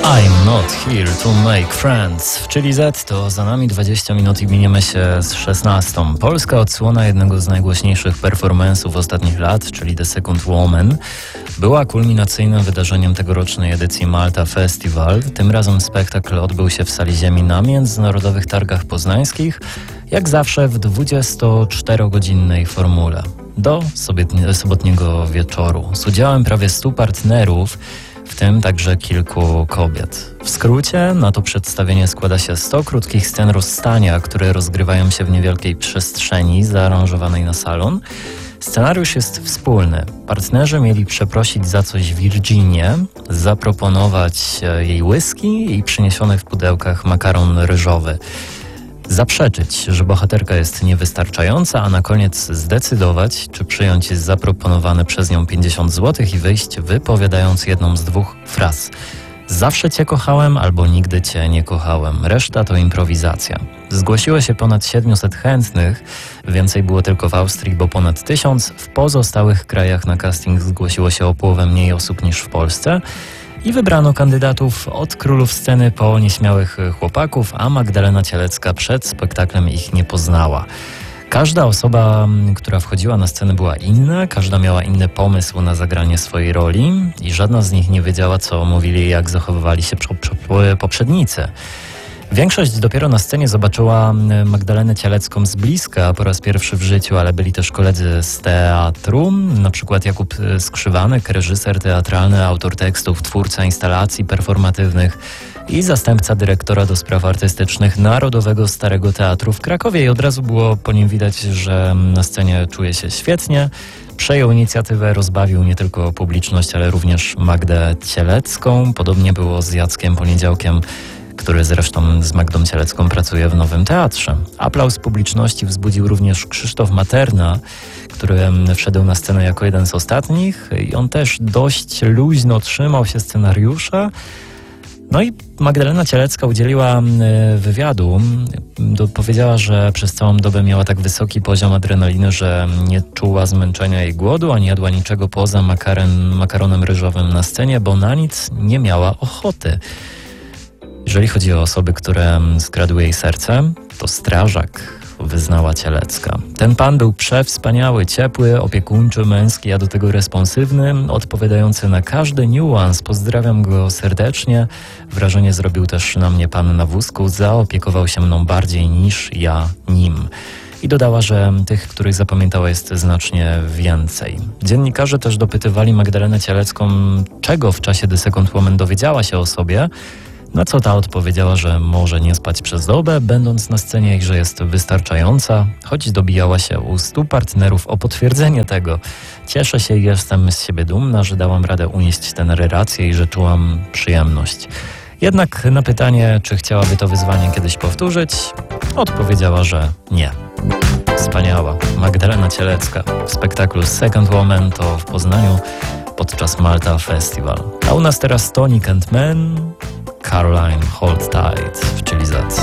I'm not here to make friends. W Chili Z to za nami 20 minut i miniemy się z 16. Polska odsłona jednego z najgłośniejszych performance'ów ostatnich lat, czyli The Second Woman, była kulminacyjnym wydarzeniem tegorocznej edycji Malta Festival. Tym razem spektakl odbył się w Sali Ziemi na Międzynarodowych Targach Poznańskich, jak zawsze w 24-godzinnej formule. Do sobotniego wieczoru z udziałem prawie 100 partnerów, w tym także kilku kobiet. W skrócie, na to przedstawienie składa się 100 krótkich scen rozstania, które rozgrywają się w niewielkiej przestrzeni zaaranżowanej na salon. Scenariusz jest wspólny. Partnerzy mieli przeprosić za coś Virginię, zaproponować jej whisky i przyniesiony w pudełkach makaron ryżowy. Zaprzeczyć, że bohaterka jest niewystarczająca, a na koniec zdecydować, czy przyjąć zaproponowane przez nią 50 zł i wyjść, wypowiadając jedną z dwóch fraz. Zawsze cię kochałem albo nigdy cię nie kochałem. Reszta to improwizacja. Zgłosiło się ponad 700 chętnych, więcej było tylko w Austrii, bo ponad 1000. W pozostałych krajach na casting zgłosiło się o połowę mniej osób niż w Polsce. I wybrano kandydatów od królów sceny po nieśmiałych chłopaków, a Magdalena Cielecka przed spektaklem ich nie poznała. Każda osoba, która wchodziła na scenę, była inna, każda miała inny pomysł na zagranie swojej roli i żadna z nich nie wiedziała, co mówili i jak zachowywali się poprzednicy. Większość dopiero na scenie zobaczyła Magdalenę Cielecką z bliska po raz pierwszy w życiu, ale byli też koledzy z teatru, na przykład Jakub Skrzywanek, reżyser teatralny, autor tekstów, twórca instalacji performatywnych i zastępca dyrektora do spraw artystycznych Narodowego Starego Teatru w Krakowie. I od razu było po nim widać, że na scenie czuje się świetnie. Przejął inicjatywę, rozbawił nie tylko publiczność, ale również Magdę Cielecką. Podobnie było z Jackiem Poniedziałkiem, który zresztą z Magdą Cielecką pracuje w Nowym Teatrze. Aplauz publiczności wzbudził również Krzysztof Materna, który wszedł na scenę jako jeden z ostatnich i on też dość luźno trzymał się scenariusza. No i Magdalena Cielecka udzieliła wywiadu. Powiedziała, że przez całą dobę miała tak wysoki poziom adrenaliny, że nie czuła zmęczenia i głodu, ani jadła niczego poza makaronem ryżowym na scenie, bo na nic nie miała ochoty. Jeżeli chodzi o osoby, które skradły jej serce, to strażak, wyznała Cielecka. Ten pan był przewspaniały, ciepły, opiekuńczy, męski, a do tego responsywny, odpowiadający na każdy niuans. Pozdrawiam go serdecznie. Wrażenie zrobił też na mnie pan na wózku. Zaopiekował się mną bardziej niż ja nim. I dodała, że tych, których zapamiętała, jest znacznie więcej. Dziennikarze też dopytywali Magdalenę Cielecką, czego w czasie The Second Woman dowiedziała się o sobie, na co ta odpowiedziała, że może nie spać przez dobę, będąc na scenie i że jest wystarczająca, choć dobijała się u 100 partnerów o potwierdzenie tego. Cieszę się i jestem z siebie dumna, że dałam radę unieść tę narrację i że czułam przyjemność. Jednak na pytanie, czy chciałaby to wyzwanie kiedyś powtórzyć, odpowiedziała, że nie. Wspaniała Magdalena Cielecka w spektaklu Second Woman to w Poznaniu podczas Malta Festival. A u nas teraz Tonic and Men, Caroline Hold Tight w Chili Z.